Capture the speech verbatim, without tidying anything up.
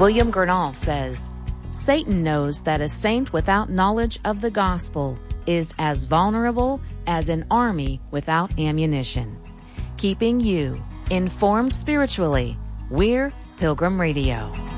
William Gurnall says, Satan knows that a saint without knowledge of the gospel is as vulnerable as an army without ammunition. Keeping you informed spiritually, we're Pilgrim Radio.